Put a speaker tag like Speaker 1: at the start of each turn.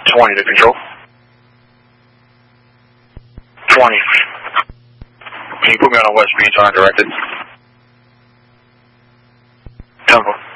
Speaker 1: 20 to control. 20. Can you put me on a West Beach undirected? Temple.